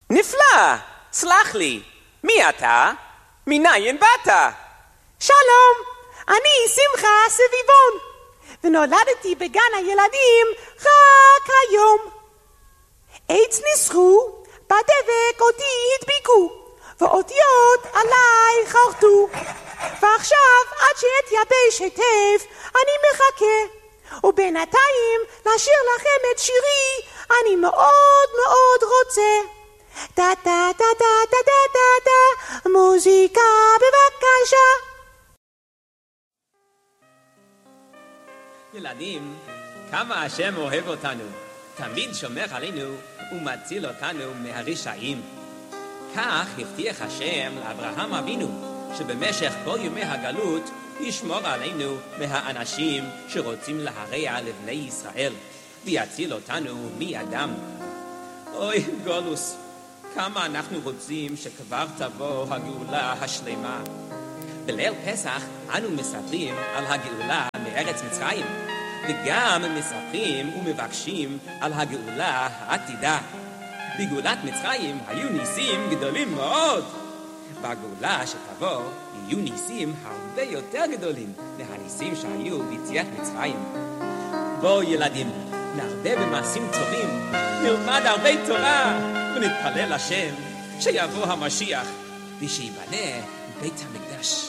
נפלא! סלח לי, מי אתה? מניין באת? שלום, אני שמחה סביבון, ונולדתי בגן הילדים רק היום. עץ ניסחו, בדבק אותי הדביקו, ואותיות עליי חרטו. ועכשיו עד שאתייבש היטב אני מחכה, ובינתיים לשיר לכם את שירי אני מאוד מאוד רוצה. דה דה דה דה דה דה דה דה, מוזיקה בבקשה. ילדים, כמה השם אוהב אותנו, תמיד שומר עלינו ומציל אותנו מהרשעים. כך הבטיח השם לאברהם אבינו, שבמשך כל ימי הגלות ישמור עלינו מהאנשים שרוצים להרע לבני ישראל, ויציל אותנו מידם. אוי גולוס, כמה אנחנו רוצים שכבר תבוא הגאולה השלמה. בליל פסח אנו מספרים על הגאולה מארץ מצרים, וגם מספרים ומבקשים על הגאולה העתידה. בגאולת מצרים היו ניסים גדולים מאוד. בגאולה שתבוא יהיו ניסים הרבה יותר גדולים מהניסים שהיו ביציאת מצרים. בואו ילדים, נרבה במעשים טובים, נלמד הרבה תורה ונתפלל לשם שיבוא המשיח ושיבנה בית המקדש.